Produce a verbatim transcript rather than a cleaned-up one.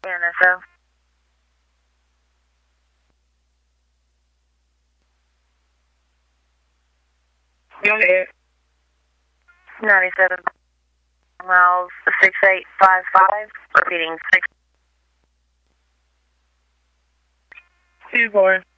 N S O. Go ahead. ninety-seven miles, six eight five five, repeating six. Two four.